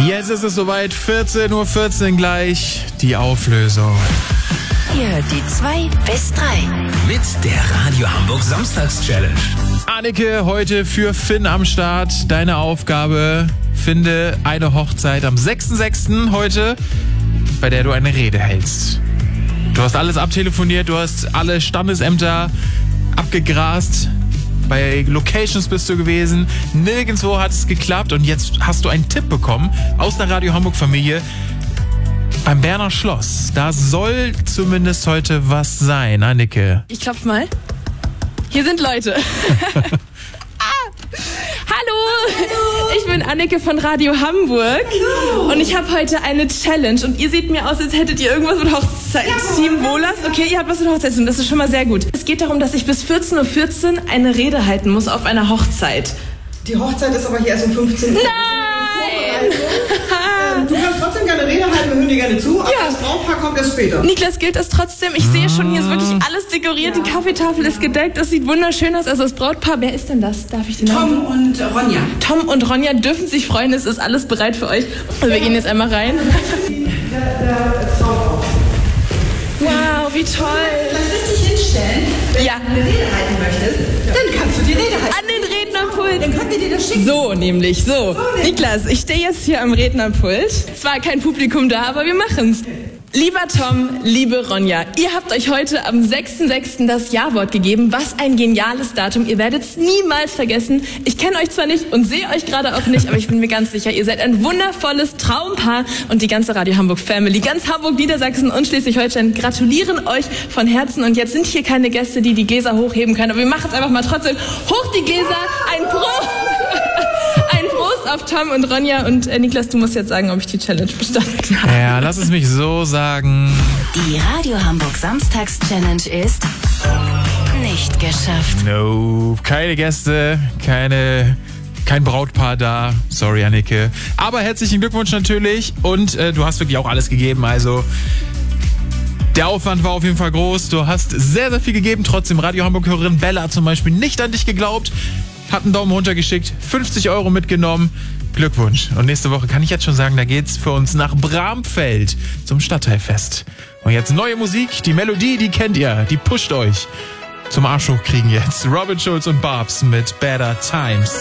Jetzt ist es soweit, 14:14 Uhr gleich, die Auflösung. Ihr hört die 2 bis 3. Mit der Radio Hamburg Samstags-Challenge. Anneke, heute für Finn am Start. Deine Aufgabe, finde eine Hochzeit am 6.6. heute, bei der du eine Rede hältst. Du hast alles abtelefoniert, du hast alle Standesämter abgegrast. Bei Locations bist du gewesen, nirgendwo hat es geklappt und jetzt hast du einen Tipp bekommen aus der Radio Hamburg Familie beim Berner Schloss. Da soll zumindest heute was sein, Anneke. Ich klopf mal. Hier sind Leute. Hallo, ich bin Anneke von Radio Hamburg. Hallo. Und ich habe heute eine Challenge und ihr seht mir aus, als hättet ihr irgendwas mit Hochzeitsteam Wohlers. Okay, ihr habt was mit Hochzeitsteam, das ist schon mal sehr gut. Es geht darum, dass ich bis 14:14 Uhr eine Rede halten muss auf einer Hochzeit. Die Hochzeit ist aber hier erst um 15 Uhr. Nein! Du kannst trotzdem gerne Rede halten, wir hören dir gerne zu, aber das Brautpaar kommt erst später. Niklas, gilt das trotzdem? Ich sehe schon, hier ist wirklich alles dekoriert, die Kaffeetafel ist gedeckt, das sieht wunderschön aus. Also das Brautpaar, wer ist denn das? Darf ich den Namen? Tom und Ronja. Tom und Ronja dürfen sich freuen, es ist alles bereit für euch. Also wir gehen jetzt einmal rein. Wow, wie toll. Lass dich hinstellen, wenn du eine Rede halten möchtest, dann kannst du die Rede halten. An den Rednerpult. Dann können wir dir das schicken. So nämlich, so. Niklas, ich stehe jetzt hier am Rednerpult. Zwar kein Publikum da, aber wir machen's. Lieber Tom, liebe Ronja, ihr habt euch heute am 6.6. das Ja-Wort gegeben. Was ein geniales Datum. Ihr werdet es niemals vergessen. Ich kenne euch zwar nicht und sehe euch gerade auch nicht, aber ich bin mir ganz sicher, ihr seid ein wundervolles Traumpaar und die ganze Radio Hamburg Family, ganz Hamburg, Niedersachsen und Schleswig-Holstein gratulieren euch von Herzen. Und jetzt sind hier keine Gäste, die die Gläser hochheben können, aber wir machen es einfach mal trotzdem. Hoch die Gläser, ein Prost! Ein Prost auf Tom und Ronja und Niklas, du musst jetzt sagen, ob ich die Challenge bestanden habe. Ja, lass es mich so sagen. Die Radio Hamburg Samstags-Challenge ist nicht geschafft. No, keine Gäste, kein Brautpaar da. Sorry, Anneke. Aber herzlichen Glückwunsch natürlich und du hast wirklich auch alles gegeben, also der Aufwand war auf jeden Fall groß. Du hast sehr, sehr viel gegeben. Trotzdem, Radio Hamburg-Hörerin Bella zum Beispiel nicht an dich geglaubt. Hat einen Daumen runter geschickt, 50 € mitgenommen. Glückwunsch. Und nächste Woche kann ich jetzt schon sagen, da geht's für uns nach Bramfeld zum Stadtteilfest. Und jetzt neue Musik, die Melodie, die kennt ihr, die pusht euch. Zum Arsch hochkriegen jetzt Robin Schulz und Barbs mit Better Times.